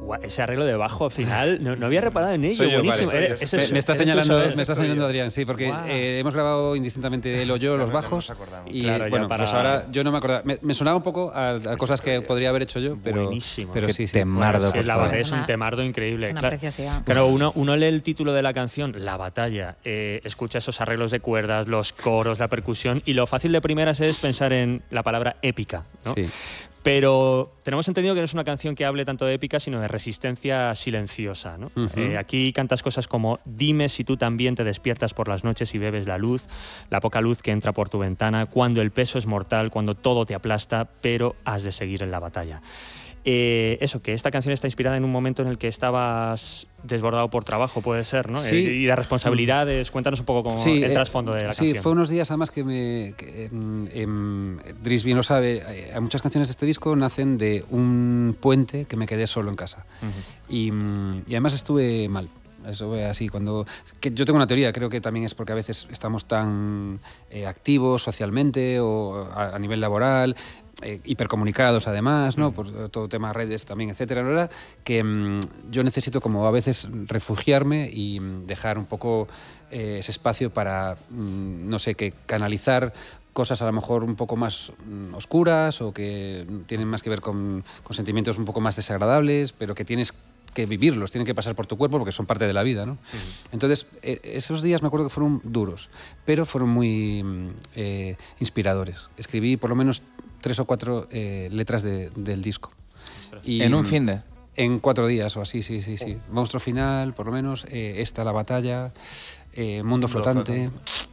Ese arreglo de bajo final, no había reparado en ello. Buenísimo. Vale, me está señalando Adrián, sí, porque hemos grabado indistintamente él o yo los bajos. Y claro, bueno, para... pues ahora yo no me acordaba. Me sonaba un poco a cosas que podría haber hecho yo, pero, buenísimo. Pero sí. Temardo, bueno, la batalla es un temardo increíble. Una preciosidad. Claro, uno lee el título de la canción, La Batalla, escucha esos arreglos de cuerdas, los coros, la percusión, y lo fácil de primeras es pensar en la palabra épica, ¿no? Sí. Pero tenemos entendido que no es una canción que hable tanto de épica, sino de resistencia silenciosa, ¿no? Aquí cantas cosas como: dime si tú también te despiertas por las noches y bebes la luz, la poca luz que entra por tu ventana, cuando el peso es mortal, cuando todo te aplasta, pero has de seguir en la batalla. Eso, que esta canción está inspirada en un momento en el que estabas desbordado por trabajo, puede ser, ¿no? Sí. Y de responsabilidades. Cuéntanos un poco el trasfondo de la canción. Sí, fue unos días además que Dries bien lo sabe, muchas canciones de este disco nacen de un puente que me quedé solo en casa. Y además estuve mal. Eso fue así. Yo tengo una teoría, creo que también es porque a veces estamos tan activos socialmente o a nivel laboral, hipercomunicados además, ¿no? Por todo tema redes también, etcétera, ¿no? Que yo necesito como a veces refugiarme y dejar un poco ese espacio para, no sé, que canalizar cosas a lo mejor un poco más oscuras o que tienen más que ver con sentimientos un poco más desagradables, pero que tienes que vivirlos, tienen que pasar por tu cuerpo porque son parte de la vida, ¿no? Entonces, esos días me acuerdo que fueron duros, pero fueron muy inspiradores. Escribí por lo menos 3 o 4 letras del disco. Y, ¿en un fin de? En 4 días o así, sí. Monstruo final, por lo menos, La Batalla, Mundo Flotante.